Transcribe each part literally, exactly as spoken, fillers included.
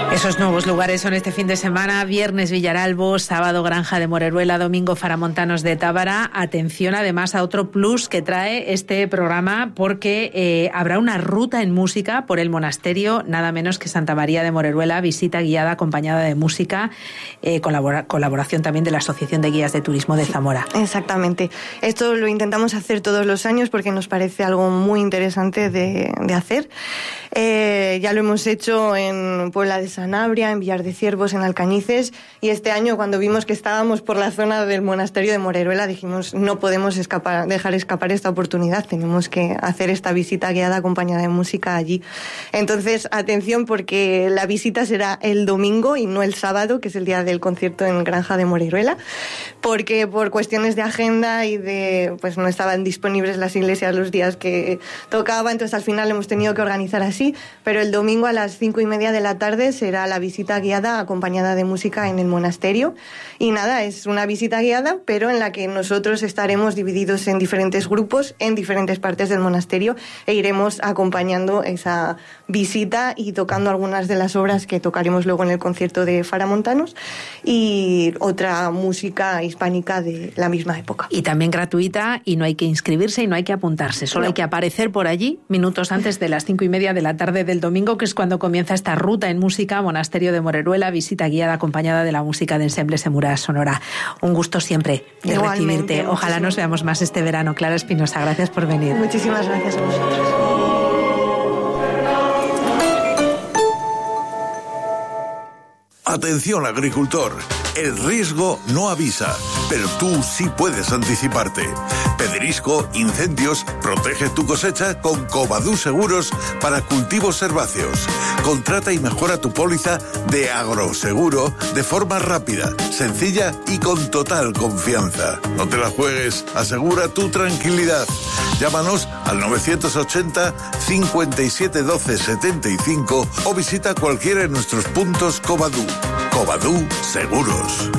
Esos nuevos lugares son este fin de semana: viernes Villaralbo, sábado Granja de Moreruela, domingo Faramontanos de Tábara. Atención además a otro plus que trae este programa, porque eh, habrá una ruta en música por el monasterio, nada menos que Santa María de Moreruela, visita guiada acompañada de música, eh, colabora, colaboración también de la Asociación de Guías de Turismo de Zamora. Exactamente. Esto lo intentamos hacer todos los años porque nos parece algo muy interesante de, de hacer. Eh, ya lo hemos hecho en Puebla de Sanabria, en Villar de Ciervos, en Alcañices, y este año, cuando vimos que estábamos por la zona del monasterio de Moreruela, dijimos, no podemos escapar, dejar escapar esta oportunidad, tenemos que hacer esta visita guiada acompañada de música allí. Entonces, atención, porque la visita será el domingo y no el sábado, que es el día del concierto en Granja de Moreruela, porque por cuestiones de agenda y de, pues no estaban disponibles las iglesias los días que tocaba, entonces al final hemos tenido que organizar así, pero el domingo a las cinco y media de la tarde será la visita guiada acompañada de música en el monasterio. Y nada, es una visita guiada, pero en la que nosotros estaremos divididos en diferentes grupos en diferentes partes del monasterio e iremos acompañando esa visita y tocando algunas de las obras que tocaremos luego en el concierto de Faramontanos y otra música hispánica de la misma época. Y también gratuita, y no hay que inscribirse y no hay que apuntarse, solo no. hay que aparecer por allí minutos antes de las cinco y media de la tarde del domingo, que es cuando comienza esta ruta en música, Monasterio de Moreruela, visita guiada acompañada de la música de Ensemble Semura Sonora. Un gusto siempre de Igualmente, recibirte. Ojalá nos veamos más este verano. Clara Espinosa, gracias por venir. Muchísimas gracias a vosotros. Atención, agricultor, el riesgo no avisa, pero tú sí puedes anticiparte. Pedrisco, incendios, protege tu cosecha con Covadú Seguros para cultivos herbáceos. Contrata y mejora tu póliza de agroseguro de forma rápida, sencilla y con total confianza. No te la juegues, asegura tu tranquilidad. Llámanos al novecientos ochenta, cincuenta y siete, doce, setenta y cinco o visita cualquiera de nuestros puntos Covadú. Covadú Seguros.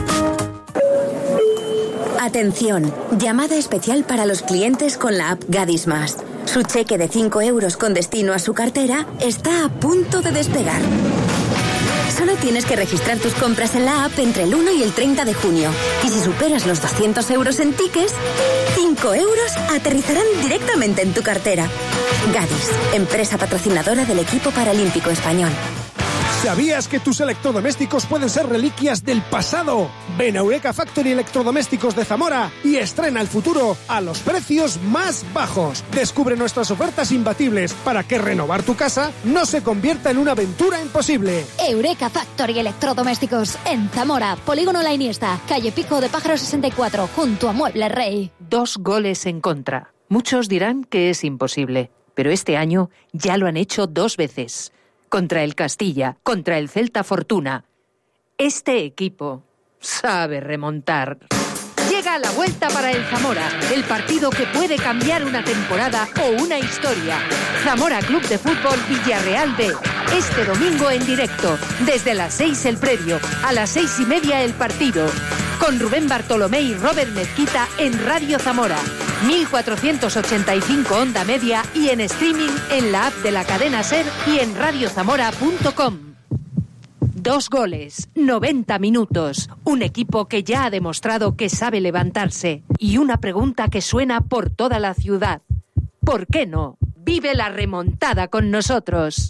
Atención, llamada especial para los clientes con la app Gadis Más. Su cheque de cinco euros con destino a su cartera está a punto de despegar. Solo tienes que registrar tus compras en la app entre el uno y el treinta de junio. Y si superas los doscientos euros en tickets, cinco euros aterrizarán directamente en tu cartera. Gadis, empresa patrocinadora del equipo paralímpico español. ¿Sabías que tus electrodomésticos pueden ser reliquias del pasado? Ven a Eureka Factory Electrodomésticos de Zamora y estrena el futuro a los precios más bajos. Descubre nuestras ofertas imbatibles para que renovar tu casa no se convierta en una aventura imposible. Eureka Factory Electrodomésticos en Zamora, Polígono La Iniesta, calle Pico de Pájaro sesenta y cuatro, junto a Mueble Rey. Dos goles en contra. Muchos dirán que es imposible, pero este año ya lo han hecho dos veces. Contra el Castilla, contra el Celta Fortuna. Este equipo sabe remontar. Llega la vuelta para el Zamora, el partido que puede cambiar una temporada o una historia. Zamora Club de Fútbol Villarreal B. Este domingo en directo, desde las seis el previo, a las seis y media el partido. Con Rubén Bartolomé y Robert Mezquita en Radio Zamora. mil cuatrocientos ochenta y cinco onda media y en streaming en la app de la cadena SER y en radio zamora punto com. Dos goles, noventa minutos, un equipo que ya ha demostrado que sabe levantarse y una pregunta que suena por toda la ciudad. ¿Por qué no? Vive la remontada con nosotros.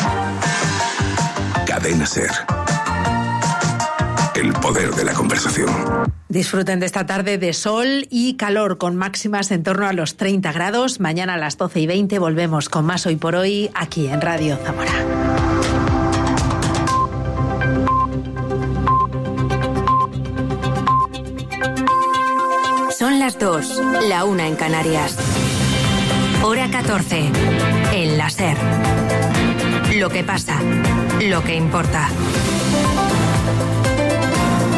Cadena SER. El poder de la conversación. Disfruten de esta tarde de sol y calor con máximas en torno a los treinta grados. Mañana a las doce y veinte volvemos con más Hoy por Hoy aquí en Radio Zamora. Son las dos, la una en Canarias. Hora catorce, en la SER. Lo que pasa, lo que importa.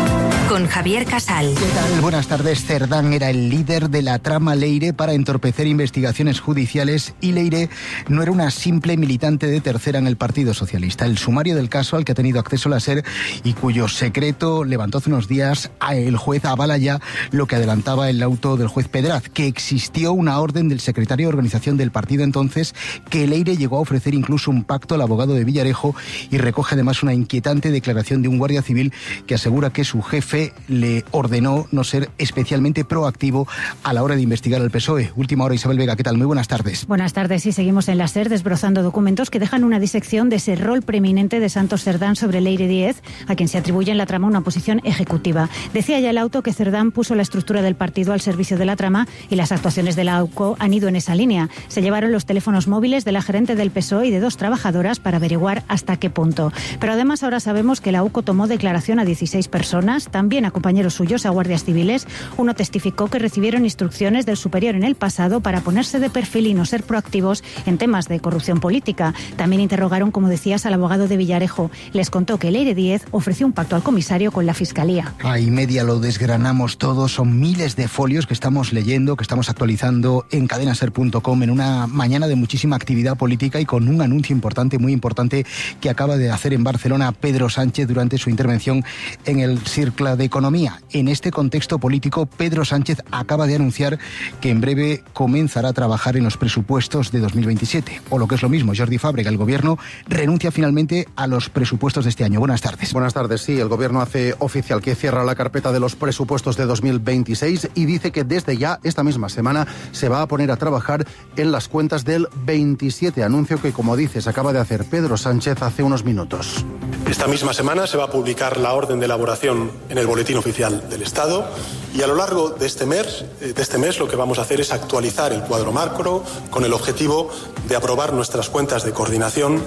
con Javier Casal. ¿Qué tal? Buenas tardes. Cerdán era el líder de la trama Leire para entorpecer investigaciones judiciales y Leire no era una simple militante de tercera en el Partido Socialista. El sumario del caso al que ha tenido acceso la SER y cuyo secreto levantó hace unos días el juez avala ya lo que adelantaba el auto del juez Pedraz, que existió una orden del secretario de organización del partido entonces que Leire llegó a ofrecer incluso un pacto al abogado de Villarejo, y recoge además una inquietante declaración de un guardia civil que asegura que su jefe le ordenó no ser especialmente proactivo a la hora de investigar al P S O E. Última hora, Isabel Vega, ¿qué tal? Muy buenas tardes. Buenas tardes, y seguimos en la SER desbrozando documentos que dejan una disección de ese rol preeminente de Santos Cerdán sobre Leire Díez, a quien se atribuye en la trama una posición ejecutiva. Decía ya el auto que Cerdán puso la estructura del partido al servicio de la trama, y las actuaciones de la AUCO han ido en esa línea. Se llevaron los teléfonos móviles de la gerente del P S O E y de dos trabajadoras para averiguar hasta qué punto. Pero además ahora sabemos que la AUCO tomó declaración a dieciséis personas, también a compañeros suyos, a guardias civiles. Uno testificó que recibieron instrucciones del superior en el pasado para ponerse de perfil y no ser proactivos en temas de corrupción política. También interrogaron, como decías, al abogado de Villarejo. Les contó que Leire Díez ofreció un pacto al comisario con la Fiscalía. A y media lo desgranamos todo. Son miles de folios que estamos leyendo, que estamos actualizando en cadena ser punto com en una mañana de muchísima actividad política y con un anuncio importante, muy importante, que acaba de hacer en Barcelona Pedro Sánchez durante su intervención en el Cercle de Economía. En este contexto político, Pedro Sánchez acaba de anunciar que en breve comenzará a trabajar en los presupuestos de dos mil veintisiete. O lo que es lo mismo, Jordi Fàbrega, el Gobierno renuncia finalmente a los presupuestos de este año. Buenas tardes. Buenas tardes, sí. El Gobierno hace oficial que cierra la carpeta de los presupuestos de dos mil veintiséis y dice que desde ya, esta misma semana, se va a poner a trabajar en las cuentas del veintisiete. Anuncio que, como dices, acaba de hacer Pedro Sánchez hace unos minutos. Esta misma semana se va a publicar la orden de elaboración en el Boletín Oficial del Estado, y a lo largo de este mes, de este mes lo que vamos a hacer es actualizar el cuadro macro con el objetivo de aprobar nuestras cuentas de coordinación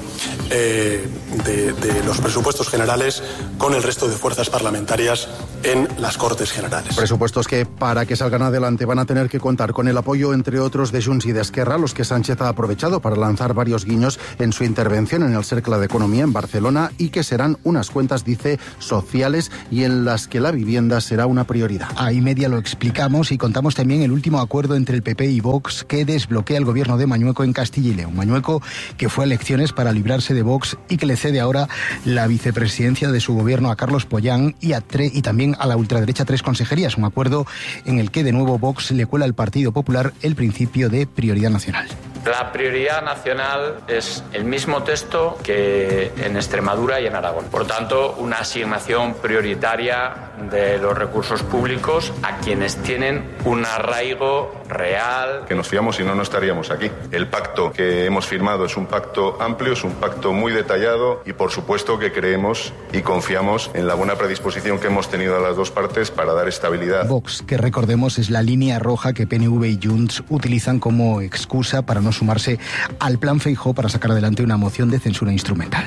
eh, de, de los presupuestos generales con el resto de fuerzas parlamentarias en las Cortes Generales. Presupuestos que, para que salgan adelante, van a tener que contar con el apoyo, entre otros, de Junts y de Esquerra, los que Sánchez ha aprovechado para lanzar varios guiños en su intervención en el Cercle de Economía en Barcelona, y que serán unas cuentas, dice, sociales y en las que la vivienda será una prioridad. A y media lo explicamos y contamos también el último acuerdo entre el P P y Vox que desbloquea el gobierno de Mañueco en Castilla y León. Mañueco, que fue a elecciones para librarse de Vox y que le cede ahora la vicepresidencia de su gobierno a Carlos Pollán y, a tre- y también a la ultraderecha tres consejerías. Un acuerdo en el que de nuevo Vox le cuela al Partido Popular el principio de prioridad nacional. La prioridad nacional es el mismo texto que en Extremadura y en Aragón. Por tanto, una asignación prioritaria de los recursos públicos a quienes tienen un arraigo real. Que nos fiamos y no, no estaríamos aquí. El pacto que hemos firmado es un pacto amplio, es un pacto muy detallado y por supuesto que creemos y confiamos en la buena predisposición que hemos tenido a las dos partes para dar estabilidad. Vox, que recordemos es la línea roja que P N V y Junts utilizan como excusa para no sumarse al plan Feijóo para sacar adelante una moción de censura instrumental.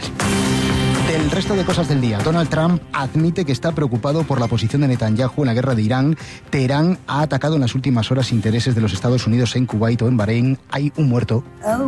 Del resto de cosas del día, Donald Trump admite que está preocupado por la posición de Netanyahu en la guerra de Irán. Teherán ha atacado en las últimas horas intereses de los Estados Unidos en Kuwait o en Bahrein. Hay un muerto.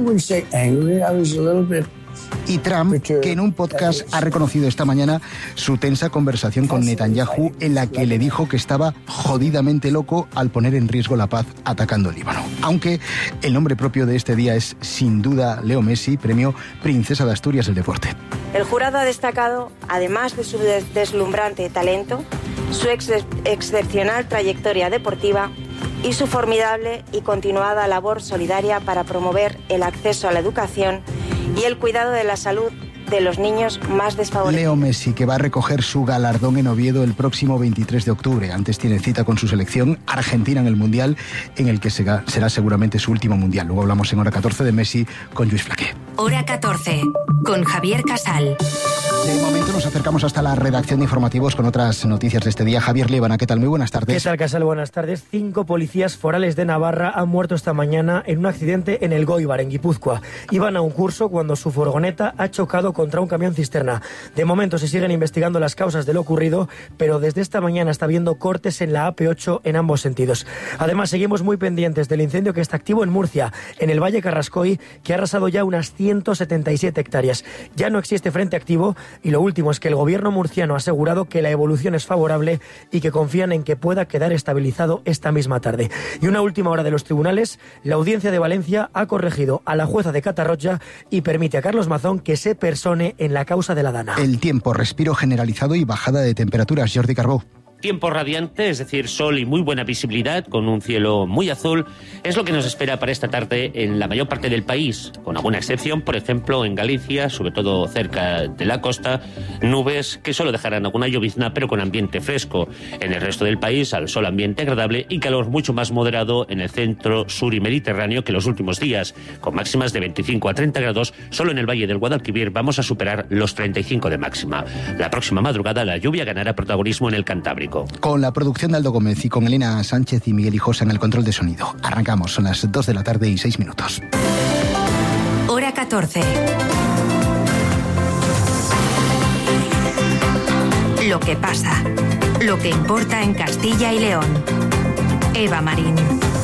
Y Trump, que en un podcast ha reconocido esta mañana su tensa conversación con Netanyahu, en la que le dijo que estaba jodidamente loco al poner en riesgo la paz atacando el Líbano. Aunque el nombre propio de este día es sin duda Leo Messi, premio Princesa de Asturias del deporte. El jurado ha destacado, además de su deslumbrante talento, su ex excepcional trayectoria deportiva y su formidable y continuada labor solidaria para promover el acceso a la educación y el cuidado de la salud de los niños más desfavorecidos. Leo Messi, que va a recoger su galardón en Oviedo el próximo veintitrés de octubre. Antes tiene cita con su selección Argentina en el Mundial, en el que será, será seguramente su último Mundial. Luego hablamos en Hora catorce de Messi con Lluís Flaqué. Hora catorce, con Javier Casal. De momento nos acercamos hasta la redacción de informativos con otras noticias de este día. Javier Líbana, ¿qué tal? Muy buenas tardes. ¿Qué tal, Casal? Buenas tardes. Cinco policías forales de Navarra han muerto esta mañana en un accidente en el Goibar, en Guipúzcoa. Iban a un curso cuando su furgoneta ha chocado contra un camión cisterna. De momento se siguen investigando las causas de lo ocurrido, pero desde esta mañana está habiendo cortes en la A P ocho en ambos sentidos. Además, seguimos muy pendientes del incendio que está activo en Murcia, en el Valle Carrascoy, que ha arrasado ya unas ciento setenta y siete hectáreas. Ya no existe frente activo y lo último es que que el gobierno murciano ha asegurado que la evolución es favorable y que confían en que pueda quedar estabilizado esta misma tarde. Y una última hora de los tribunales, la Audiencia de Valencia ha corregido a la jueza de Catarroja y permite a Carlos Mazón que se persone en la causa de la Dana. El tiempo, respiro generalizado y bajada de temperaturas. Jordi Carbó. Tiempo radiante, es decir, sol y muy buena visibilidad, con un cielo muy azul, es lo que nos espera para esta tarde en la mayor parte del país, con alguna excepción, por ejemplo, en Galicia, sobre todo cerca de la costa, nubes que solo dejarán alguna llovizna, pero con ambiente fresco. En el resto del país, al sol ambiente agradable y calor mucho más moderado en el centro, sur y mediterráneo que los últimos días, con máximas de veinticinco a treinta grados. Solo en el Valle del Guadalquivir vamos a superar los treinta y cinco de máxima. La próxima madrugada la lluvia ganará protagonismo en el Cantábrico. Con la producción de Aldo Gómez y con Elena Sánchez y Miguel Hijosa en el control de sonido. Arrancamos, son las dos de la tarde y seis minutos. Hora catorce. Lo que pasa, lo que importa en Castilla y León. Eva Marín.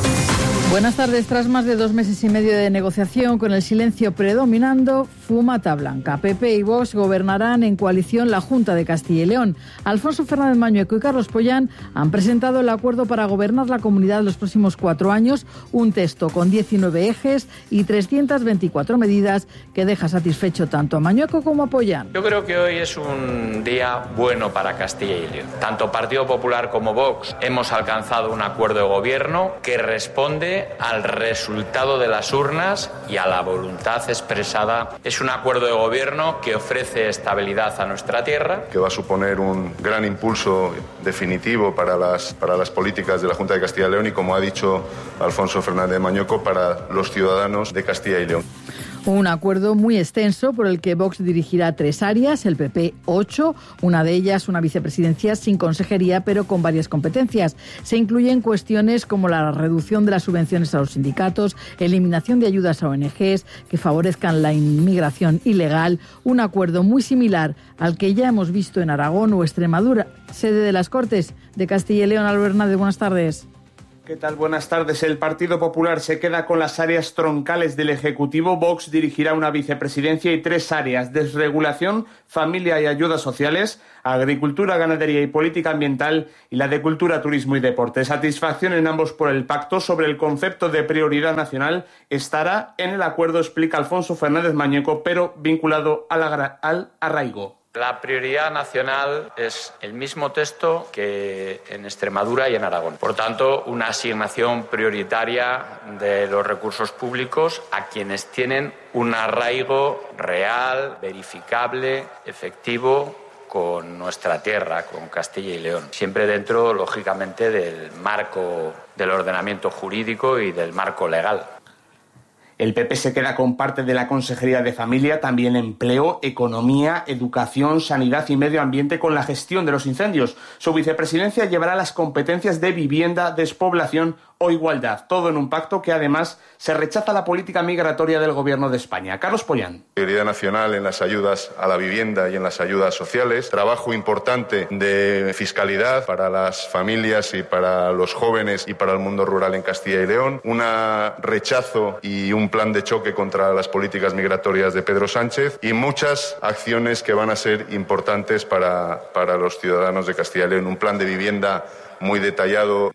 Buenas tardes. Tras más de dos meses y medio de negociación, con el silencio predominando, fumata blanca. P P y Vox gobernarán en coalición la Junta de Castilla y León. Alfonso Fernández Mañueco y Carlos Pollán han presentado el acuerdo para gobernar la comunidad los próximos cuatro años, un texto con diecinueve ejes y trescientas veinticuatro medidas que deja satisfecho tanto a Mañueco como a Pollán. Yo creo que hoy es un día bueno para Castilla y León. Tanto Partido Popular como Vox hemos alcanzado un acuerdo de gobierno que responde al resultado de las urnas y a la voluntad expresada. Es un acuerdo de gobierno que ofrece estabilidad a nuestra tierra, que va a suponer un gran impulso definitivo para las, para las políticas de la Junta de Castilla y León y, como ha dicho Alfonso Fernández Mañueco, para los ciudadanos de Castilla y León. Un acuerdo muy extenso por el que Vox dirigirá tres áreas, el P P ocho, una de ellas una vicepresidencia sin consejería pero con varias competencias. Se incluyen cuestiones como la reducción de las subvenciones a los sindicatos, eliminación de ayudas a O N Ges que favorezcan la inmigración ilegal, un acuerdo muy similar al que ya hemos visto en Aragón o Extremadura. Sede de las Cortes de Castilla y León. Álvaro Hernández, buenas tardes. ¿Qué tal? Buenas tardes. El Partido Popular se queda con las áreas troncales del Ejecutivo. Vox dirigirá una vicepresidencia y tres áreas: desregulación, familia y ayudas sociales, agricultura, ganadería y política ambiental, y la de cultura, turismo y deporte. Satisfacción en ambos por el pacto. Sobre el concepto de prioridad nacional estará en el acuerdo, explica Alfonso Fernández Mañueco, pero vinculado al, agra- al arraigo. La prioridad nacional es el mismo texto que en Extremadura y en Aragón. Por tanto, una asignación prioritaria de los recursos públicos a quienes tienen un arraigo real, verificable, efectivo con nuestra tierra, con Castilla y León. Siempre dentro, lógicamente, del marco del ordenamiento jurídico y del marco legal. El P P se queda con parte de la Consejería de Familia, también Empleo, Economía, Educación, Sanidad y Medio Ambiente con la gestión de los incendios. Su vicepresidencia llevará las competencias de vivienda, despoblación o igualdad, todo en un pacto que además se rechaza la política migratoria del Gobierno de España. Carlos Pollán. Prioridad nacional en las ayudas a la vivienda y en las ayudas sociales. Trabajo importante de fiscalidad para las familias y para los jóvenes y para el mundo rural en Castilla y León. Un rechazo y un plan de choque contra las políticas migratorias de Pedro Sánchez y muchas acciones que van a ser importantes para, para los ciudadanos de Castilla y León. Un plan de vivienda muy detallado.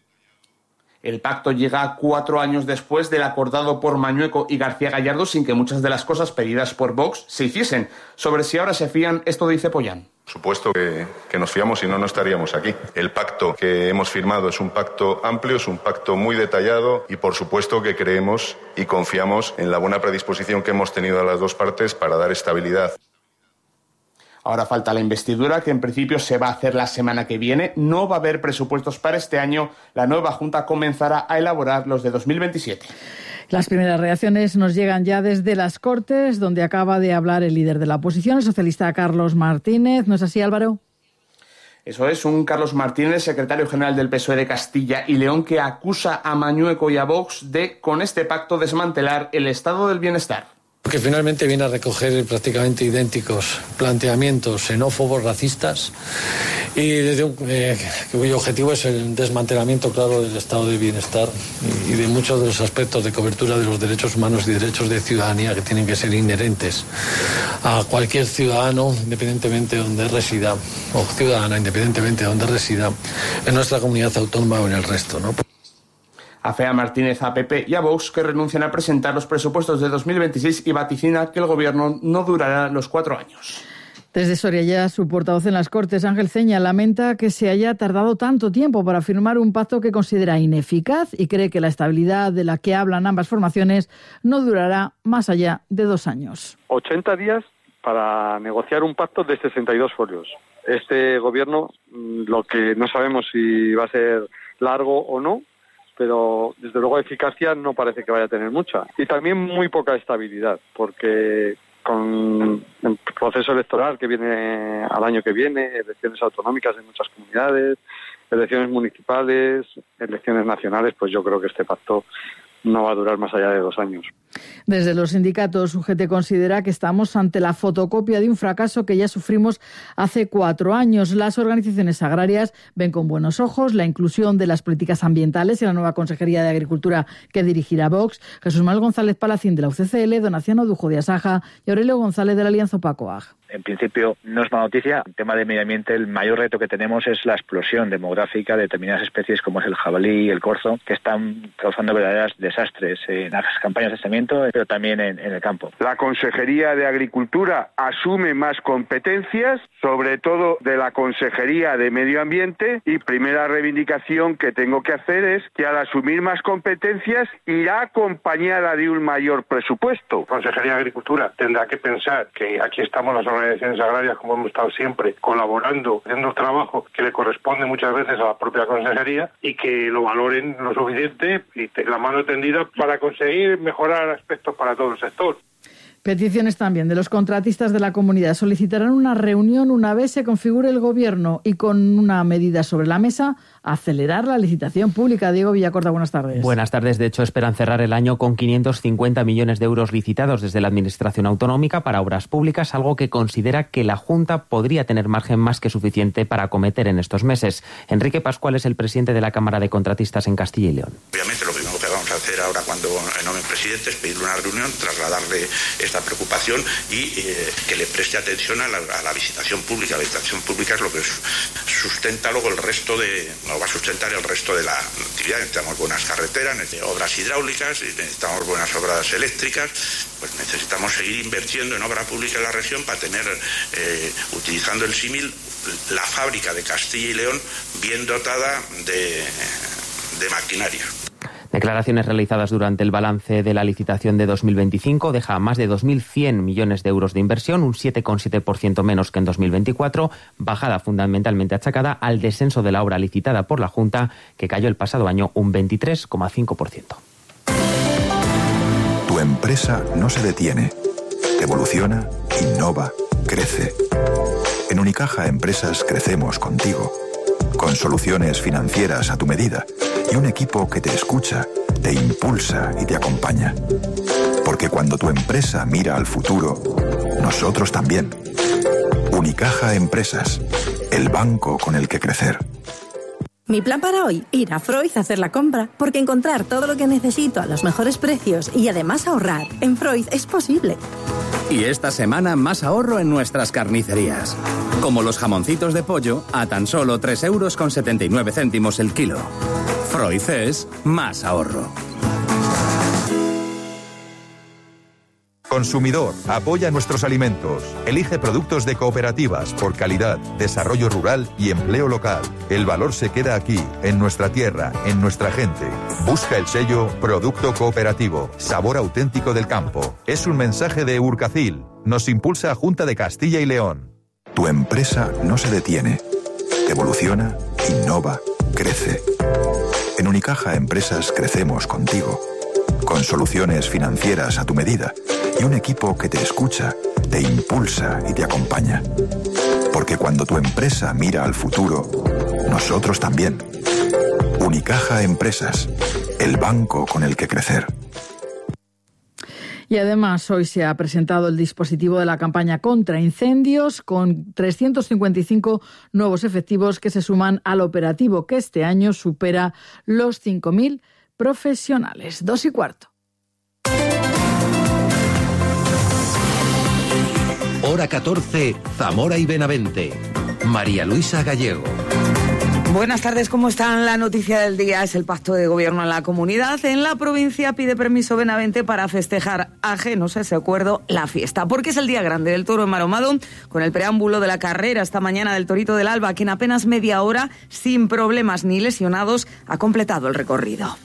El pacto llega cuatro años después del acordado por Mañueco y García Gallardo, sin que muchas de las cosas pedidas por Vox se hiciesen. Sobre si ahora se fían, esto dice Pollán. Por supuesto que, que nos fiamos, si no, no estaríamos aquí. El pacto que hemos firmado es un pacto amplio, es un pacto muy detallado y por supuesto que creemos y confiamos en la buena predisposición que hemos tenido a las dos partes para dar estabilidad. Ahora falta la investidura, que en principio se va a hacer la semana que viene. No va a haber presupuestos para este año. La nueva Junta comenzará a elaborar los de dos mil veintisiete. Las primeras reacciones nos llegan ya desde las Cortes, donde acaba de hablar el líder de la oposición, el socialista Carlos Martínez. ¿No es así, Álvaro? Eso es, un Carlos Martínez, secretario general del P S O E de Castilla y León, que acusa a Mañueco y a Vox de, con este pacto, desmantelar el estado del bienestar. Que finalmente viene a recoger prácticamente idénticos planteamientos xenófobos, racistas y desde un, eh, cuyo objetivo es el desmantelamiento, claro, del estado de bienestar y, y de muchos de los aspectos de cobertura de los derechos humanos y derechos de ciudadanía que tienen que ser inherentes a cualquier ciudadano, independientemente de donde resida, o ciudadana, independientemente de donde resida, en nuestra comunidad autónoma o en el resto, ¿no? Afea Martínez a P P y a Vox, que renuncian a presentar los presupuestos de dos mil veintiséis y vaticina que el gobierno no durará los cuatro años. Desde Soria ya su portavoz en las Cortes, Ángel Ceña, lamenta que se haya tardado tanto tiempo para firmar un pacto que considera ineficaz y cree que la estabilidad de la que hablan ambas formaciones no durará más allá de dos años. ochenta días para negociar un pacto de sesenta y dos folios. Este gobierno, lo que no sabemos si va a ser largo o no, pero desde luego eficacia no parece que vaya a tener mucha. Y también muy poca estabilidad, porque con el proceso electoral que viene al año que viene, elecciones autonómicas en muchas comunidades, elecciones municipales, elecciones nacionales, pues yo creo que este pacto no va a durar más allá de dos años. Desde los sindicatos, U G T considera que estamos ante la fotocopia de un fracaso que ya sufrimos hace cuatro años. Las organizaciones agrarias ven con buenos ojos la inclusión de las políticas ambientales en la nueva Consejería de Agricultura que dirigirá Vox. Jesús Manuel González Palacín de la U C C L, Donaciano Dujo de Asaja y Aurelio González de la Alianza Opacoag. En principio no es mala noticia. En tema de medio ambiente, el mayor reto que tenemos es la explosión demográfica de determinadas especies como es el jabalí y el corzo, que están causando verdaderos desastres en las campañas de cemento, pero también en, en el campo. La Consejería de Agricultura asume más competencias, sobre todo de la Consejería de Medio Ambiente, y primera reivindicación que tengo que hacer es que al asumir más competencias irá acompañada de un mayor presupuesto. La Consejería de Agricultura tendrá que pensar que aquí estamos las organizaciones agrarias, como hemos estado siempre, colaborando, haciendo trabajo que le corresponde muchas veces a la propia consejería, y que lo valoren lo suficiente y la mano tendida para conseguir mejorar aspectos para todo el sector. Peticiones también de los contratistas de la comunidad. Solicitarán una reunión una vez se configure el gobierno y con una medida sobre la mesa, acelerar la licitación pública. Diego Villacorta, buenas tardes. Buenas tardes. De hecho, esperan cerrar el año con quinientos cincuenta millones de euros licitados desde la Administración Autonómica para obras públicas, algo que considera que la Junta podría tener margen más que suficiente para acometer en estos meses. Enrique Pascual es el presidente de la Cámara de Contratistas en Castilla y León. Obviamente, lo primero que vamos a hacer ahora cuando nombren presidente es pedirle una reunión, trasladarle esta preocupación y eh, que le preste atención a la, a la licitación pública. La licitación pública es lo que sustenta luego el resto de, no va a sustentar el resto de la actividad. Necesitamos buenas carreteras, necesitamos obras hidráulicas, necesitamos buenas obras eléctricas, pues necesitamos seguir invirtiendo en obra pública en la región para tener, eh, utilizando el símil, la fábrica de Castilla y León bien dotada de, de maquinaria. Declaraciones realizadas durante el balance de la licitación de dos mil veinticinco deja más de dos mil cien millones de euros de inversión, un siete coma siete por ciento menos que en dos mil veinticuatro, bajada fundamentalmente achacada al descenso de la obra licitada por la Junta, que cayó el pasado año un veintitrés coma cinco por ciento. Tu empresa no se detiene, evoluciona, innova, crece. En Unicaja Empresas crecemos contigo, con soluciones financieras a tu medida y un equipo que te escucha, te impulsa y te acompaña. Porque cuando tu empresa mira al futuro, nosotros también. Unicaja Empresas, el banco con el que crecer. Mi plan para hoy, ir a Freud a hacer la compra, porque encontrar todo lo que necesito a los mejores precios y además ahorrar en Freud es posible. Y esta semana más ahorro en nuestras carnicerías. Como los jamoncitos de pollo a tan solo tres euros con setenta y nueve céntimos el kilo. Freud es más ahorro. Consumidor, apoya nuestros alimentos. Elige productos de cooperativas por calidad, desarrollo rural y empleo local. El valor se queda aquí, en nuestra tierra, en nuestra gente. Busca el sello Producto Cooperativo, sabor auténtico del campo. Es un mensaje de Urcacil. Nos impulsa Junta de Castilla y León. Tu empresa no se detiene. Evoluciona, innova, crece. En Unicaja Empresas crecemos contigo. Con soluciones financieras a tu medida y un equipo que te escucha, te impulsa y te acompaña. Porque cuando tu empresa mira al futuro, nosotros también. Unicaja Empresas, el banco con el que crecer. Y además hoy se ha presentado el dispositivo de la campaña contra incendios con trescientos cincuenta y cinco nuevos efectivos que se suman al operativo que este año supera los cinco mil profesionales. Dos y cuarto. Hora catorce, Zamora y Benavente. María Luisa Gallego. Buenas tardes, ¿cómo están? La noticia del día es el pacto de gobierno en la comunidad. En la provincia pide permiso Benavente para festejar, ajenos a ese acuerdo, la fiesta, porque es el día grande del toro enmaromado, con el preámbulo de la carrera esta mañana del Torito del Alba, que en apenas media hora, sin problemas ni lesionados, ha completado el recorrido.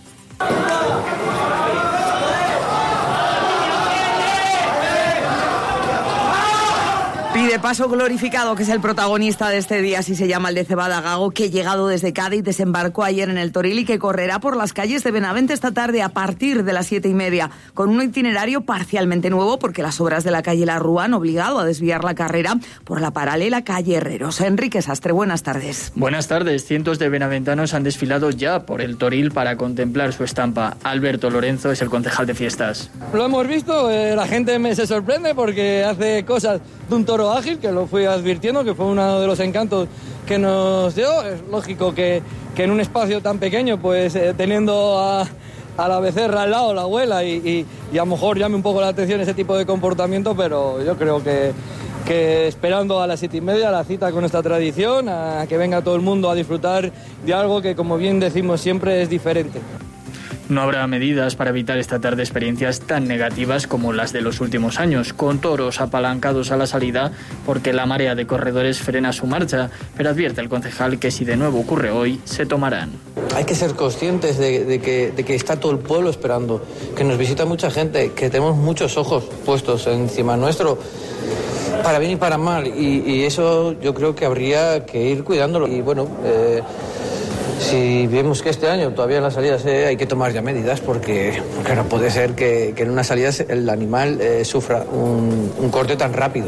Pide Paso Glorificado, que es el protagonista de este día, así se llama el de Cebada Gago, que llegado desde Cádiz desembarcó ayer en el Toril y que correrá por las calles de Benavente esta tarde a partir de las siete y media, con un itinerario parcialmente nuevo porque las obras de la calle La Rúa han obligado a desviar la carrera por la paralela calle Herreros. Enrique Sastre, buenas tardes. Buenas tardes. Cientos de benaventanos han desfilado ya por el Toril para contemplar su estampa. Alberto Lorenzo es el concejal de fiestas. Lo hemos visto, eh, la gente me se sorprende porque hace cosas de un toro ágil, que lo fui advirtiendo, que fue uno de los encantos que nos dio. Es lógico que, que en un espacio tan pequeño, pues eh, teniendo a, a la becerra al lado, la abuela, y, y, y a lo mejor llame un poco la atención ese tipo de comportamiento, pero yo creo que, que esperando a las siete y media la cita con esta tradición, a que venga todo el mundo a disfrutar de algo que, como bien decimos siempre, es diferente. No habrá medidas para evitar esta tarde experiencias tan negativas como las de los últimos años, con toros apalancados a la salida porque la marea de corredores frena su marcha, pero advierte el concejal que si de nuevo ocurre hoy, se tomarán. Hay que ser conscientes de, de, que, de que está todo el pueblo esperando, que nos visita mucha gente, que tenemos muchos ojos puestos encima nuestro, para bien y para mal, y, y eso yo creo que habría que ir cuidándolo. Y bueno, eh, si vemos que este año todavía en las salidas eh, hay que tomar ya medidas, porque, porque no puede ser que, que en unas salidas el animal eh, sufra un, un corte tan rápido.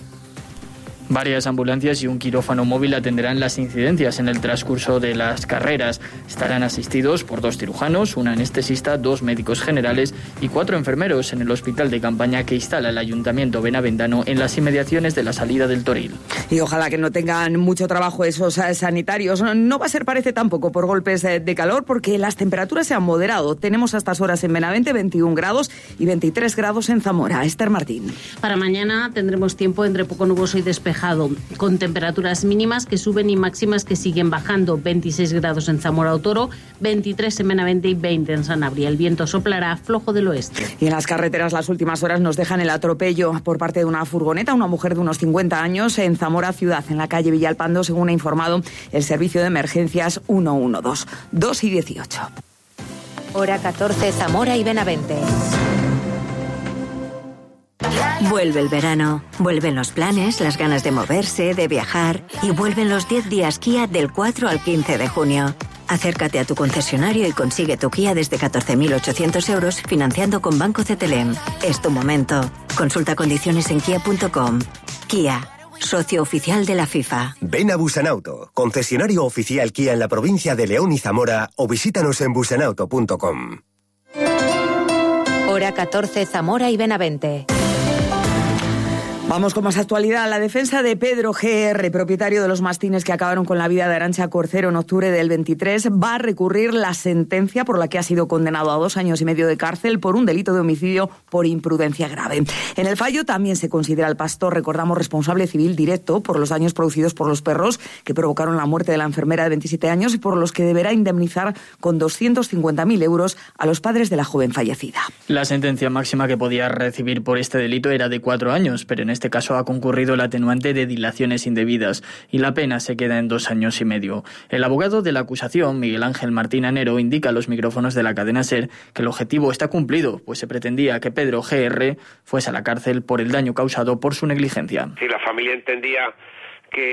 Varias ambulancias y un quirófano móvil atenderán las incidencias en el transcurso de las carreras. Estarán asistidos por dos cirujanos, un anestesista, dos médicos generales y cuatro enfermeros en el hospital de campaña que instala el Ayuntamiento benaventano en las inmediaciones de la salida del Toril. Y ojalá que no tengan mucho trabajo esos sanitarios. No va a ser, parece, tampoco por golpes de calor, porque las temperaturas se han moderado. Tenemos a estas horas en Benavente veintiún grados y veintitrés grados en Zamora. Esther Martín. Para mañana tendremos tiempo entre poco nuboso y despejado, con temperaturas mínimas que suben y máximas que siguen bajando. veintiséis grados en Zamora o Toro, veintitrés en Benavente y veinte en Sanabria. El viento soplará flojo del oeste. Y en las carreteras las últimas horas nos dejan el atropello por parte de una furgoneta, una mujer de unos cincuenta años en Zamora Ciudad, en la calle Villalpando, según ha informado el servicio de emergencias ciento doce. dos y dieciocho. Hora catorce, Zamora y Benavente. Vuelve el verano, vuelven los planes, las ganas de moverse, de viajar, y vuelven los diez días Kia del cuatro al quince de junio. Acércate a tu concesionario y consigue tu Kia desde catorce mil ochocientos euros financiando con Banco Cetelem. Es tu momento. Consulta condiciones en kia punto com. Kia, socio oficial de la FIFA. Ven a Busanauto, concesionario oficial Kia en la provincia de León y Zamora, o visítanos en busanauto punto com. Hora catorce, Zamora y Benavente. Vamos con más actualidad. La defensa de Pedro G R, propietario de los mastines que acabaron con la vida de Arantxa Corcero en octubre del veintitrés, va a recurrir la sentencia por la que ha sido condenado a dos años y medio de cárcel por un delito de homicidio por imprudencia grave. En el fallo también se considera al pastor, recordamos, responsable civil directo por los daños producidos por los perros que provocaron la muerte de la enfermera de veintisiete años y por los que deberá indemnizar con doscientos cincuenta mil euros a los padres de la joven fallecida. La sentencia máxima que podía recibir por este delito era de cuatro años, pero en este caso ha concurrido el atenuante de dilaciones indebidas y la pena se queda en dos años y medio. El abogado de la acusación, Miguel Ángel Martín Anero, indica a los micrófonos de la cadena SER que el objetivo está cumplido, pues se pretendía que Pedro G R fuese a la cárcel por el daño causado por su negligencia. Si la familia entendía que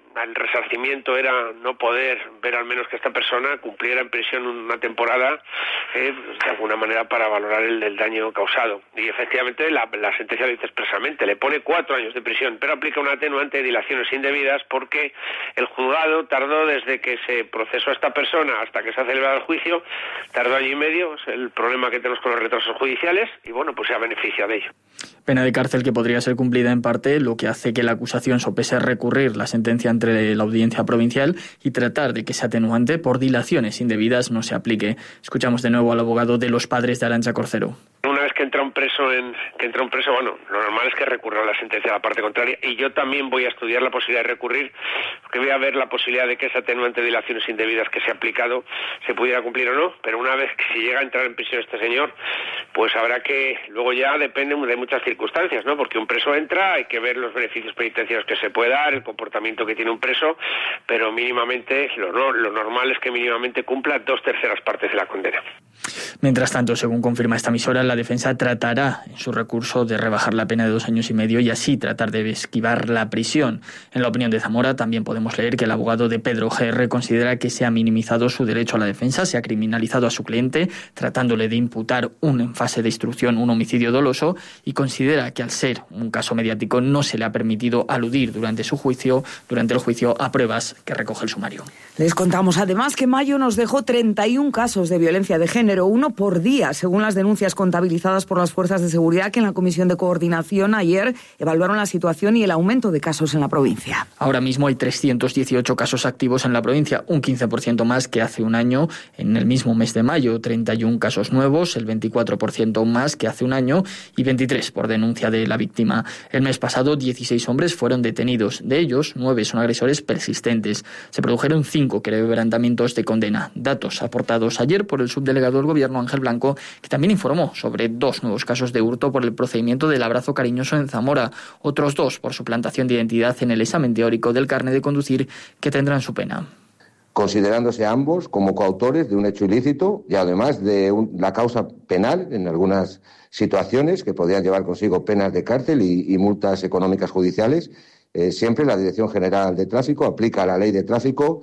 el resarcimiento era no poder ver al menos que esta persona cumpliera en prisión una temporada, eh, de alguna manera para valorar el, el daño causado. Y efectivamente la, la sentencia lo dice expresamente, le pone cuatro años de prisión, pero aplica una atenuante de dilaciones indebidas porque el juzgado tardó desde que se procesó a esta persona hasta que se ha celebrado el juicio, tardó año y medio, es el problema que tenemos con los retrasos judiciales, y bueno, pues se ha beneficiado de ello. Pena de cárcel que podría ser cumplida en parte, lo que hace que la acusación sopese recurrir la sentencia entre la audiencia provincial y tratar de que ese atenuante por dilaciones indebidas no se aplique. Escuchamos de nuevo al abogado de los padres de Arantxa Corcero. Una vez que entra un preso en que entra un preso, bueno, lo normal es que recurra a la sentencia de la parte contraria, y yo también voy a estudiar la posibilidad de recurrir, porque voy a ver la posibilidad de que ese atenuante de dilaciones indebidas que se ha aplicado se pudiera cumplir o no, pero una vez que si llega a entrar en prisión este señor, pues habrá que, luego ya depende de muchas circunstancias, ¿no? Porque un preso entra, hay que ver los beneficios penitenciarios que se puede dar, el comportamiento que tiene un preso, pero mínimamente, lo, no, lo normal es que mínimamente cumpla dos terceras partes de la condena. Mientras tanto, según confirma esta emisora, la defensa tratará en su recurso de rebajar la pena de dos años y medio y así tratar de esquivar la prisión. En la opinión de Zamora también podemos leer que el abogado de Pedro G R considera que se ha minimizado su derecho a la defensa, se ha criminalizado a su cliente, tratándole de imputar un en fase de instrucción un homicidio doloso, y considera que al ser un caso mediático no se le ha permitido aludir durante su juicio, durante el juicio, a pruebas que recoge el sumario. Les contamos además que mayo nos dejó treinta y un casos de violencia de género, uno por día, según las denuncias contabilizadas por las fuerzas de seguridad que en la Comisión de Coordinación ayer evaluaron la situación y el aumento de casos en la provincia. Ahora mismo hay trescientos dieciocho casos activos en la provincia, un quince por ciento más que hace un año. En el mismo mes de mayo, treinta y un casos nuevos, el veinticuatro por ciento más que hace un año y veintitrés por denuncia de la víctima. El mes pasado, dieciséis hombres fueron detenidos. De ellos, nueve son agresores persistentes. Se produjeron cinco quebrantamientos de condena. Datos aportados ayer por el subdelegado del Gobierno, Ángel Blanco, que también informó sobre dos nuevos casos de hurto por el procedimiento del abrazo cariñoso en Zamora, otros dos por suplantación de identidad en el examen teórico del carnet de conducir, que tendrán su pena. Considerándose ambos como coautores de un hecho ilícito y además de un, la causa penal en algunas situaciones que podrían llevar consigo penas de cárcel y, y multas económicas judiciales, eh, siempre la Dirección General de Tráfico aplica la ley de tráfico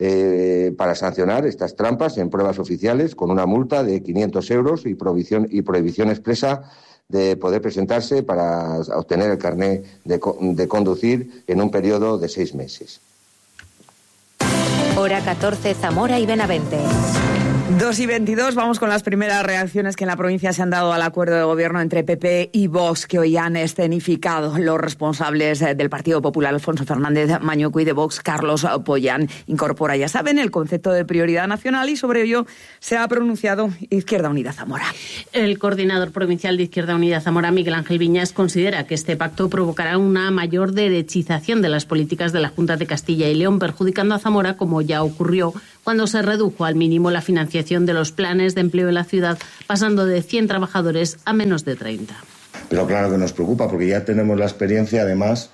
Eh, para sancionar estas trampas en pruebas oficiales con una multa de quinientos euros y prohibición, y prohibición expresa de poder presentarse para obtener el carnet de, de conducir en un periodo de seis meses. Hora catorce, Zamora y Benavente. dos y veintidós, vamos con las primeras reacciones que en la provincia se han dado al acuerdo de gobierno entre P P y Vox, que hoy han escenificado los responsables del Partido Popular, Alfonso Fernández Mañueco, y de Vox, Carlos Pollán. Incorpora, ya saben, el concepto de prioridad nacional y sobre ello se ha pronunciado Izquierda Unida Zamora. El coordinador provincial de Izquierda Unida Zamora, Miguel Ángel Viñas, considera que este pacto provocará una mayor derechización de las políticas de la Junta de Castilla y León, perjudicando a Zamora, como ya ocurrió cuando se redujo al mínimo la financiación de los planes de empleo en la ciudad, pasando de cien trabajadores a menos de treinta. Pero claro que nos preocupa, porque ya tenemos la experiencia, además,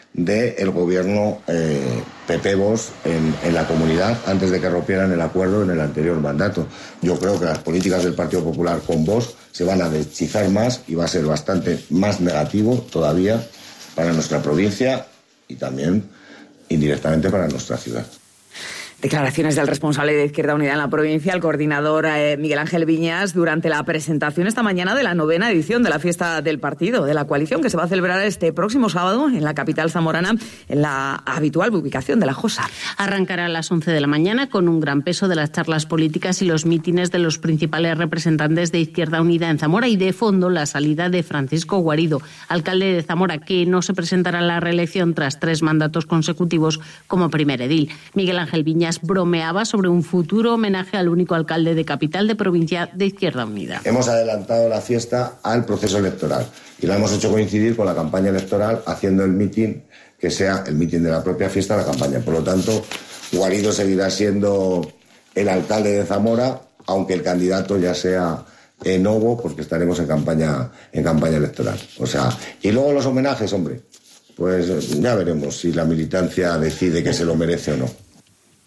del gobierno eh, P P-Vox en, en la comunidad, antes de que rompieran el acuerdo en el anterior mandato. Yo creo que las políticas del Partido Popular con Vox se van a deschizar más y va a ser bastante más negativo todavía para nuestra provincia y también indirectamente para nuestra ciudad. Declaraciones del responsable de Izquierda Unida en la provincia, el coordinador eh, Miguel Ángel Viñas, durante la presentación esta mañana de la novena edición de la fiesta del partido, de la coalición, que se va a celebrar este próximo sábado en la capital zamorana, en la habitual ubicación de la Josa. Arrancará a las once de la mañana con un gran peso de las charlas políticas y los mítines de los principales representantes de Izquierda Unida en Zamora, y de fondo la salida de Francisco Guarido, alcalde de Zamora, que no se presentará a la reelección tras tres mandatos consecutivos como primer edil. Miguel Ángel Viñas bromeaba sobre un futuro homenaje al único alcalde de capital de provincia de Izquierda Unida. Hemos adelantado la fiesta al proceso electoral y la hemos hecho coincidir con la campaña electoral, haciendo el mitin que sea el mitin de la propia fiesta de la campaña. Por lo tanto, Guarido seguirá siendo el alcalde de Zamora, aunque el candidato ya sea Novo, porque estaremos en campaña, en campaña electoral. O sea, y luego los homenajes, hombre, pues ya veremos si la militancia decide que se lo merece o no.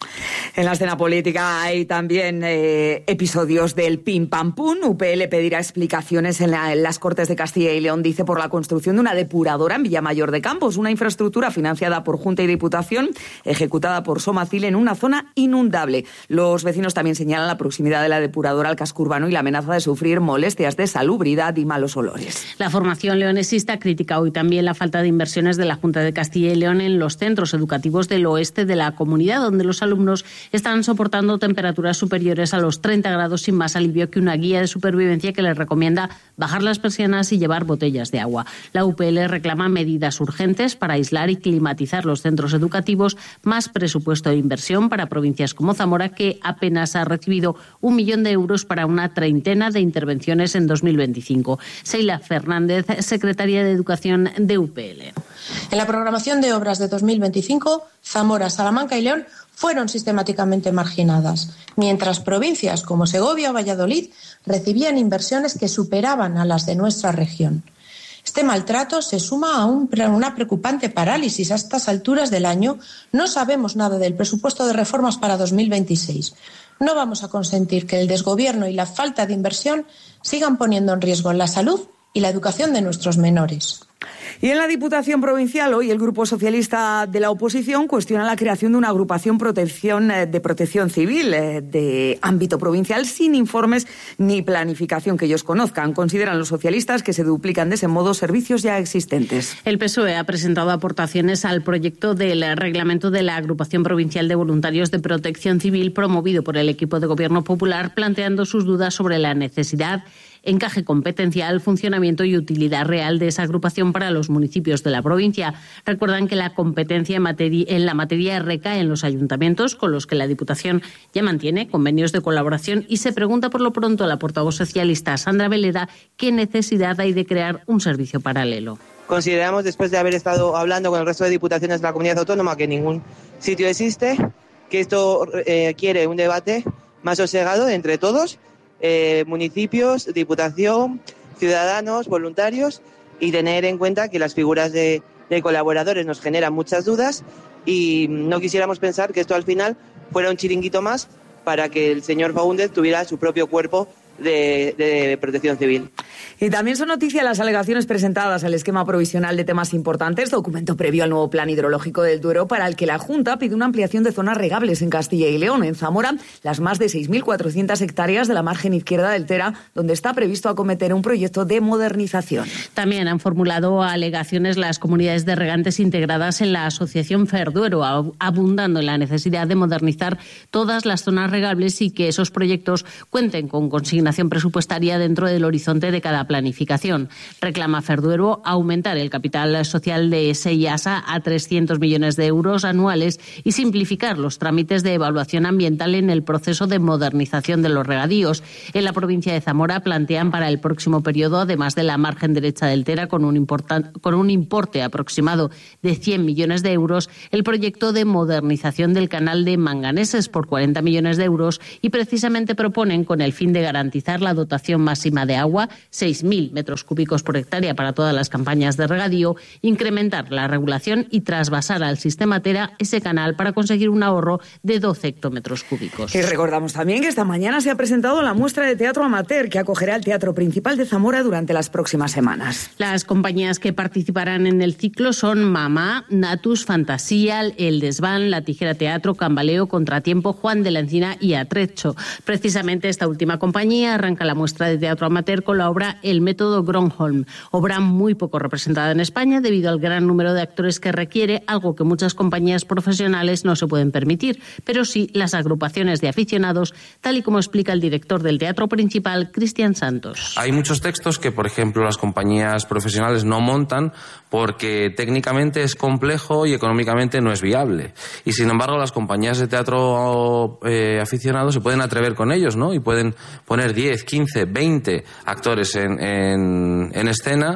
En la escena política hay también eh, episodios del pim pam pum. U P L pedirá explicaciones en, la, en las Cortes de Castilla y León, dice, por la construcción de una depuradora en Villamayor de Campos, una infraestructura financiada por Junta y Diputación, ejecutada por Somacil en una zona inundable. Los vecinos también señalan la proximidad de la depuradora al casco urbano y la amenaza de sufrir molestias de salubridad y malos olores. La formación leonesista critica hoy también la falta de inversiones de la Junta de Castilla y León en los centros educativos del oeste de la comunidad, donde los alumnos están soportando temperaturas superiores a los treinta grados sin más alivio que una guía de supervivencia que les recomienda bajar las persianas y llevar botellas de agua. La U P L reclama medidas urgentes para aislar y climatizar los centros educativos, más presupuesto de inversión para provincias como Zamora, que apenas ha recibido un millón de euros para una treintena de intervenciones en dos mil veinticinco. Seila Fernández, secretaria de Educación de U P L. En la programación de obras de dos mil veinticinco, Zamora, Salamanca y León fueron sistemáticamente marginadas, mientras provincias como Segovia o Valladolid recibían inversiones que superaban a las de nuestra región. Este maltrato se suma a un, una preocupante parálisis. A estas alturas del año no sabemos nada del presupuesto de reformas para dos mil veintiséis. No vamos a consentir que el desgobierno y la falta de inversión sigan poniendo en riesgo la salud y la educación de nuestros menores. Y en la Diputación Provincial, hoy el Grupo Socialista de la oposición cuestiona la creación de una agrupación protección, de protección civil de ámbito provincial sin informes ni planificación que ellos conozcan. Consideran los socialistas que se duplican de ese modo servicios ya existentes. El P S O E ha presentado aportaciones al proyecto del reglamento de la Agrupación Provincial de Voluntarios de Protección Civil promovido por el equipo de Gobierno Popular, planteando sus dudas sobre la necesidad, encaje competencial, funcionamiento y utilidad real de esa agrupación para los municipios de la provincia. Recuerdan que la competencia en, materia, en la materia recae en los ayuntamientos, con los que la Diputación ya mantiene convenios de colaboración, y se pregunta por lo pronto a la portavoz socialista Sandra Veleda qué necesidad hay de crear un servicio paralelo. Consideramos, después de haber estado hablando con el resto de diputaciones de la comunidad autónoma, que ningún sitio existe, que esto eh, quiere un debate más sosegado entre todos, Eh, municipios, diputación, ciudadanos, voluntarios, y tener en cuenta que las figuras de, de colaboradores nos generan muchas dudas y no quisiéramos pensar que esto al final fuera un chiringuito más para que el señor Faúndez tuviera su propio cuerpo De, de protección civil. Y también son noticia las alegaciones presentadas al esquema provisional de temas importantes, documento previo al nuevo plan hidrológico del Duero, para el que la Junta pide una ampliación de zonas regables en Castilla y León. En Zamora, las más de seis mil cuatrocientas hectáreas de la margen izquierda del Tera, donde está previsto acometer un proyecto de modernización. También han formulado alegaciones las comunidades de regantes integradas en la Asociación Ferduero, abundando en la necesidad de modernizar todas las zonas regables y que esos proyectos cuenten con consignación presupuestaria dentro del horizonte de cada planificación. Reclama Ferduero aumentar el capital social de SEIASA a trescientos millones de euros anuales y simplificar los trámites de evaluación ambiental en el proceso de modernización de los regadíos. En la provincia de Zamora plantean para el próximo periodo, además de la margen derecha del Tera, con un, importan- con un importe aproximado de cien millones de euros, el proyecto de modernización del canal de Manganeses por cuarenta millones de euros, y precisamente proponen, con el fin de garantizar la dotación máxima de agua, seis mil metros cúbicos por hectárea para todas las campañas de regadío, incrementar la regulación y trasvasar al sistema Tera ese canal para conseguir un ahorro de doce hectómetros cúbicos. Y recordamos también que esta mañana se ha presentado la muestra de teatro amateur que acogerá el Teatro Principal de Zamora durante las próximas semanas. Las compañías que participarán en el ciclo son Mamá, Natus, Fantasía, El Desván, La Tijera Teatro, Cambaleo, Contratiempo, Juan de la Encina y Atrecho. Precisamente esta última compañía arranca la muestra de teatro amateur con la obra El Método Gronholm, obra muy poco representada en España debido al gran número de actores que requiere, algo que muchas compañías profesionales no se pueden permitir, pero sí las agrupaciones de aficionados, tal y como explica el director del Teatro Principal, Cristian Santos. Hay muchos textos que, por ejemplo, las compañías profesionales no montan porque técnicamente es complejo y económicamente no es viable. Y sin embargo, las compañías de teatro eh, aficionados se pueden atrever con ellos, ¿no? Y pueden poner diez, quince, veinte actores en, en, en escena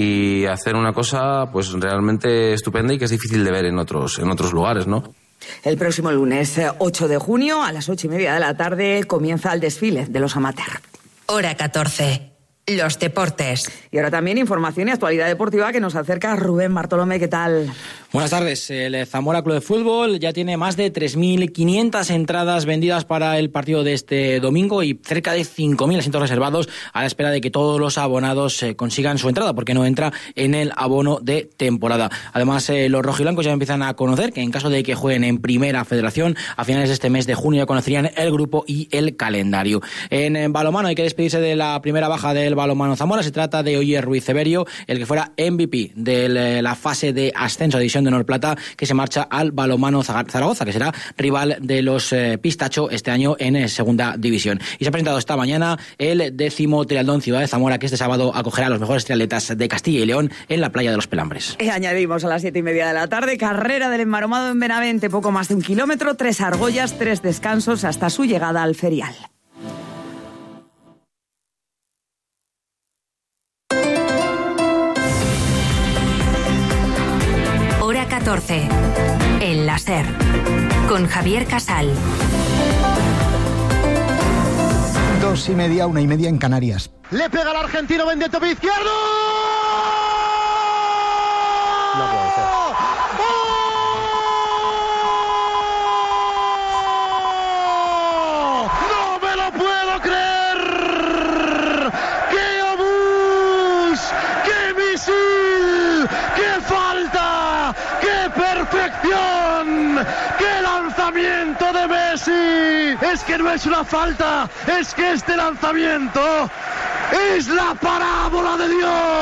y hacer una cosa pues realmente estupenda y que es difícil de ver en otros, en otros lugares, ¿no? El próximo lunes ocho de junio a las ocho y media de la tarde comienza el desfile de los amateurs. Hora catorce. los deportes. Y ahora también información y actualidad deportiva que nos acerca Rubén Bartolomé. ¿Qué tal? Buenas tardes. El Zamora Club de Fútbol ya tiene más de tres mil quinientas entradas vendidas para el partido de este domingo y cerca de cinco mil asientos reservados a la espera de que todos los abonados consigan su entrada, porque no entra en el abono de temporada. Además, eh, los rojiblancos ya empiezan a conocer que en caso de que jueguen en Primera Federación, a finales de este mes de junio ya conocerían el grupo y el calendario. En, en balonmano hay que despedirse de la primera baja del balonmano Zamora. Se trata de Oyer Ruiz Severio, el que fuera M V P de la fase de ascenso a División de Honor Plata, que se marcha al balonmano Zaragoza, que será rival de los eh, Pistacho este año en eh, Segunda División. Y se ha presentado esta mañana el décimo triatlón Ciudad de Zamora, que este sábado acogerá a los mejores triatletas de Castilla y León en la playa de los Pelambres. Y añadimos a las siete y media de la tarde carrera del Enmaromado en Benavente, poco más de un kilómetro, tres argollas, tres descansos hasta su llegada al ferial. Hora catorce. El láser. Con Javier Casal. Dos y media, una y media en Canarias. Le pega al argentino, vende tope izquierdo. No puede ser. ¡Oh! ¡No me lo puedo creer! ¡Qué obús! ¡Qué misil! ¡Qué falta! ¡Qué perfección! ¡Qué lanzamiento de Messi! Es que no es una falta, es que este lanzamiento es la parábola de Dios.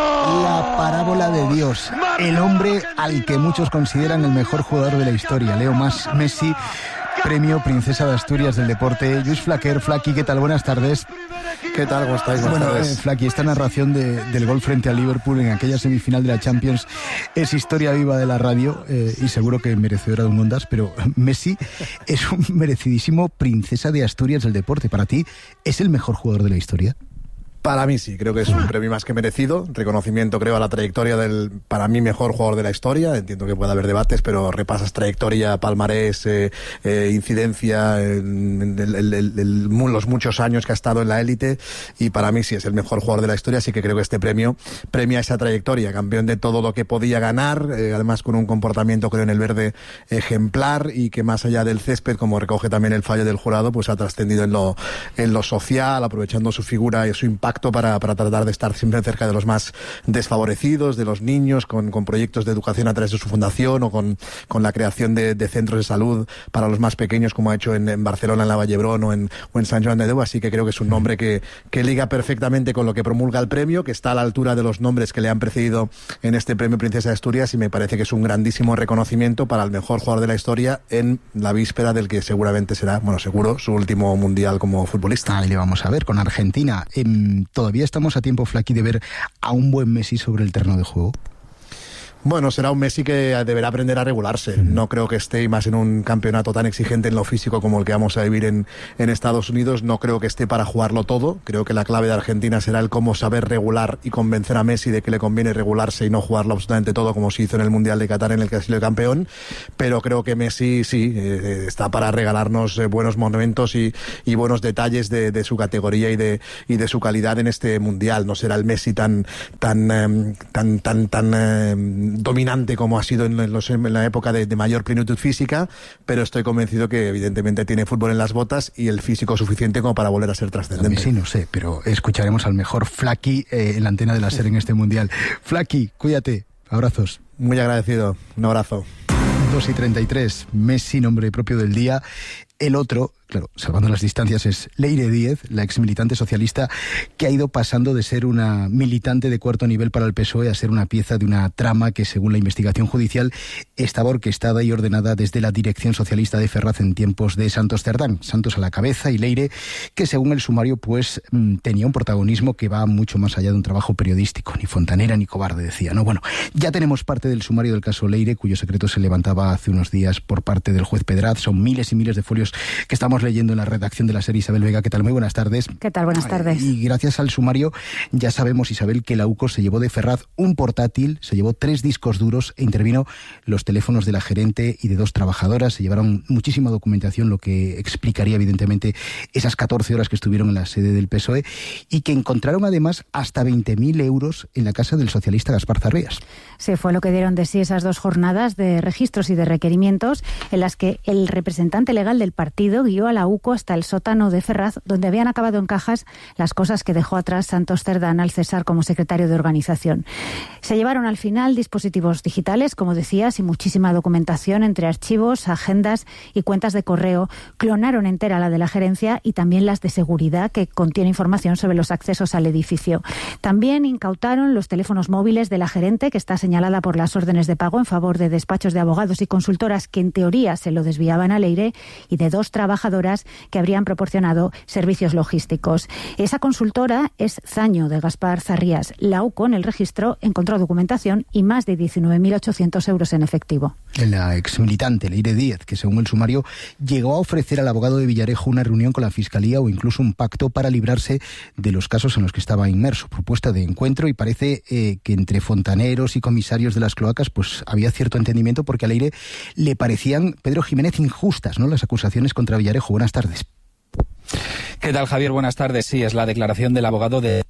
La parábola de Dios. El hombre al que muchos consideran el mejor jugador de la historia, Leo Messi, premio Princesa de Asturias del deporte. Luis Flaquer, Flaqui, ¿qué tal? Buenas tardes. ¿Qué tal? ¿Cómo estáis? Buenas bueno, tardes. Eh, Flaqui, esta narración de, del gol frente a Liverpool en aquella semifinal de la Champions es historia viva de la radio eh, y seguro que merecedora de un Ondas, pero Messi es un merecidísimo Princesa de Asturias del deporte. ¿Para ti es el mejor jugador de la historia? Para mí sí, creo que es un premio más que merecido, reconocimiento creo a la trayectoria del, para mí, mejor jugador de la historia. Entiendo que puede haber debates, pero repasas trayectoria, palmarés, eh, eh, incidencia, eh, el, el, el, el, los muchos años que ha estado en la élite, y para mí sí es el mejor jugador de la historia, así que creo que este premio premia esa trayectoria, campeón de todo lo que podía ganar, eh, además con un comportamiento creo en el verde ejemplar, y que más allá del césped, como recoge también el fallo del jurado, pues ha trascendido en lo, en lo social, aprovechando su figura y su impacto Para, para tratar de estar siempre cerca de los más desfavorecidos, de los niños, con, con proyectos de educación a través de su fundación, o con, con la creación de, de centros de salud para los más pequeños, como ha hecho en, en Barcelona, en la Vallebrón, o en, o en San Joan de Déu. Así que creo que es un nombre que, que liga perfectamente con lo que promulga el premio, que está a la altura de los nombres que le han precedido en este premio Princesa de Asturias, y me parece que es un grandísimo reconocimiento para el mejor jugador de la historia en la víspera del que seguramente será, bueno, seguro, su último mundial como futbolista. Ahí le vamos a ver con Argentina. En ¿Todavía estamos a tiempo, Flaqui, de ver a un buen Messi sobre el terreno de juego? Bueno, será un Messi que deberá aprender a regularse. No creo que esté, y más en un campeonato tan exigente en lo físico como el que vamos a vivir en, en Estados Unidos, no creo que esté para jugarlo todo. Creo que la clave de Argentina será el cómo saber regular y convencer a Messi de que le conviene regularse y no jugarlo absolutamente todo, como se hizo en el Mundial de Qatar, en el que ha sido campeón. Pero creo que Messi sí, eh, está para regalarnos eh, buenos momentos y, y buenos detalles de, de su categoría y de, y de su calidad en este Mundial. No será el Messi tan, tan, eh, tan, tan, tan, eh, dominante como ha sido en, los, en la época de, de mayor plenitud física, pero estoy convencido que evidentemente tiene fútbol en las botas y el físico suficiente como para volver a ser trascendente. Sí, no sé, pero escucharemos al mejor Flaqui eh, en la antena de la SER en este Mundial. Flaqui, cuídate, abrazos. Muy agradecido, un abrazo. dos y treinta y tres, Messi, nombre propio del día. El otro, claro, salvando las distancias, es Leire Díez, la ex militante socialista, que ha ido pasando de ser una militante de cuarto nivel para el P S O E a ser una pieza de una trama que, según la investigación judicial, estaba orquestada y ordenada desde la dirección socialista de Ferraz en tiempos de Santos Cerdán. Santos a la cabeza, y Leire, que según el sumario, pues tenía un protagonismo que va mucho más allá de un trabajo periodístico. Ni fontanera ni cobarde, decía, ¿no? Bueno, ya tenemos parte del sumario del caso Leire, cuyo secreto se levantaba hace unos días por parte del juez Pedraz. Son miles y miles de folios que estamos estamos leyendo en la redacción de la serie. Isabel Vega, ¿qué tal? Muy buenas tardes. ¿Qué tal? Buenas tardes. Y gracias al sumario ya sabemos, Isabel, que la U C O se llevó de Ferraz un portátil, se llevó tres discos duros e intervino los teléfonos de la gerente y de dos trabajadoras. Se llevaron muchísima documentación, lo que explicaría evidentemente esas catorce horas que estuvieron en la sede del P S O E, y que encontraron además hasta veinte mil euros en la casa del socialista Gaspar Zarrías. Sí, fue lo que dieron de sí esas dos jornadas de registros y de requerimientos en las que el representante legal del partido guió a la U C O hasta el sótano de Ferraz, donde habían acabado en cajas las cosas que dejó atrás Santos Cerdán al cesar como secretario de organización. Se llevaron al final dispositivos digitales, como decías, y muchísima documentación entre archivos, agendas y cuentas de correo. Clonaron entera la de la gerencia y también las de seguridad, que contiene información sobre los accesos al edificio. También incautaron los teléfonos móviles de la gerente, que está señalada por las órdenes de pago en favor de despachos de abogados y consultoras que en teoría se lo desviaban al Leire, y de dos trabajadoras que habrían proporcionado servicios logísticos. Esa consultora es Zaño, de Gaspar Zarrías. La U C O en el registro encontró documentación y más de diecinueve mil ochocientos euros en efectivo. La exmilitante Leire Díez, que según el sumario llegó a ofrecer al abogado de Villarejo una reunión con la Fiscalía o incluso un pacto para librarse de los casos en los que estaba inmerso. Propuesta de encuentro, y parece eh, que entre fontaneros y comisarios de las cloacas pues había cierto entendimiento, porque a Leire le parecían, Pedro Jiménez, injustas, ¿no?, las acusaciones contra Villarejo. Buenas tardes. ¿Qué tal, Javier? Buenas tardes. Sí, es la declaración del abogado de...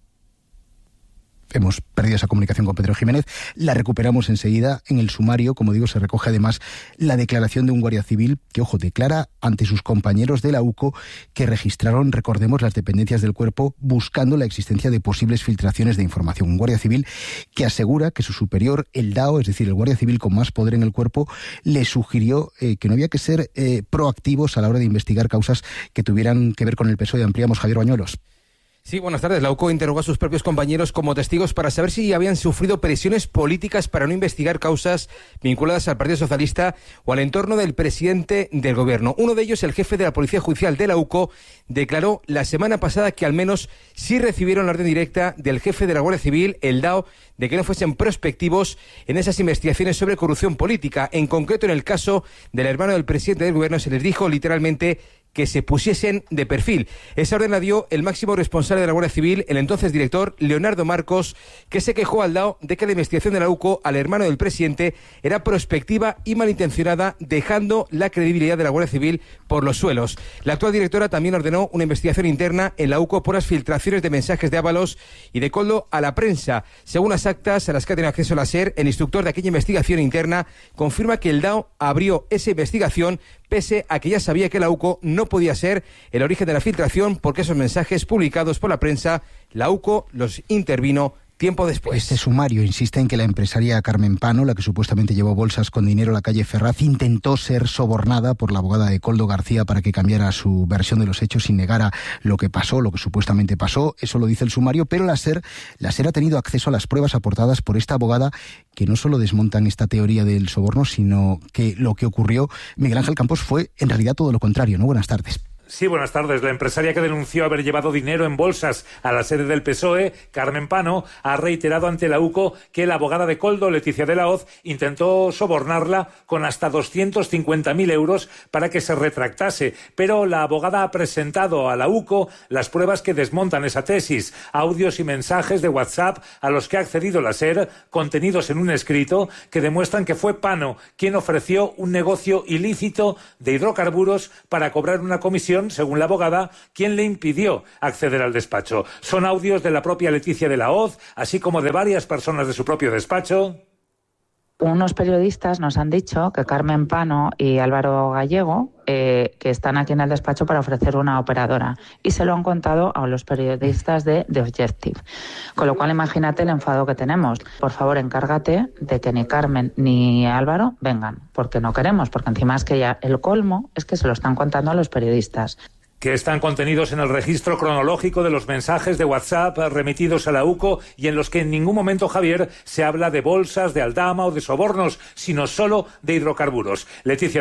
Hemos perdido esa comunicación con Pedro Jiménez, la recuperamos enseguida. En el sumario, como digo, se recoge además la declaración de un guardia civil que, ojo, declara ante sus compañeros de la U C O que registraron, recordemos, las dependencias del cuerpo buscando la existencia de posibles filtraciones de información. Un guardia civil que asegura que su superior, el D A O, es decir, el guardia civil con más poder en el cuerpo, le sugirió eh, que no había que ser eh, proactivos a la hora de investigar causas que tuvieran que ver con el P S O E. Ampliamos, Javier Bañuelos. Sí, buenas tardes. La U C O interrogó a sus propios compañeros como testigos para saber si habían sufrido presiones políticas para no investigar causas vinculadas al Partido Socialista o al entorno del presidente del Gobierno. Uno de ellos, el jefe de la Policía Judicial de la U C O, declaró la semana pasada que al menos sí recibieron la orden directa del jefe de la Guardia Civil, el D A O, de que no fuesen prospectivos en esas investigaciones sobre corrupción política. En concreto, en el caso del hermano del presidente del Gobierno, se les dijo literalmente que se pusiesen de perfil. Esa orden la dio el máximo responsable de la Guardia Civil, el entonces director Leonardo Marcos, que se quejó al D A O de que la investigación de la U C O al hermano del presidente era prospectiva y malintencionada, dejando la credibilidad de la Guardia Civil por los suelos. La actual directora también ordenó una investigación interna en la U C O por las filtraciones de mensajes de Ábalos y de Koldo a la prensa. Según las actas a las que ha tenido acceso la SER, el instructor de aquella investigación interna confirma que el D A O abrió esa investigación pese a que ya sabía que la U C O no podía ser el origen de la filtración, porque esos mensajes publicados por la prensa, la U C O los intervino tiempo después. Este sumario insiste en que la empresaria Carmen Pano, la que supuestamente llevó bolsas con dinero a la calle Ferraz, intentó ser sobornada por la abogada de Koldo García para que cambiara su versión de los hechos y negara lo que pasó, lo que supuestamente pasó. Eso lo dice el sumario, pero la SER, la SER ha tenido acceso a las pruebas aportadas por esta abogada, que no solo desmontan esta teoría del soborno, sino que lo que ocurrió, Miguel Ángel Campos, fue en realidad todo lo contrario, ¿no? Buenas tardes. Sí, buenas tardes. La empresaria que denunció haber llevado dinero en bolsas a la sede del P S O E, Carmen Pano, ha reiterado ante la U C O que la abogada de Koldo, Leticia de la Hoz, intentó sobornarla con hasta doscientos cincuenta mil euros para que se retractase. Pero la abogada ha presentado a la U C O las pruebas que desmontan esa tesis, audios y mensajes de WhatsApp a los que ha accedido la SER, contenidos en un escrito, que demuestran que fue Pano quien ofreció un negocio ilícito de hidrocarburos para cobrar una comisión, según la abogada, quien le impidió acceder al despacho. Son audios de la propia Leticia de la Hoz, así como de varias personas de su propio despacho. Unos periodistas nos han dicho que Carmen Pano y Álvaro Gallego eh, que están aquí en el despacho para ofrecer una operadora, y se lo han contado a los periodistas de The Objective. Con lo cual, imagínate el enfado que tenemos. Por favor, encárgate de que ni Carmen ni Álvaro vengan, porque no queremos, porque encima es que ya el colmo es que se lo están contando a los periodistas. Que están contenidos en el registro cronológico de los mensajes de WhatsApp remitidos a la U C O, y en los que en ningún momento, Javier, se habla de bolsas, de aldama o de sobornos, sino solo de hidrocarburos. Leticia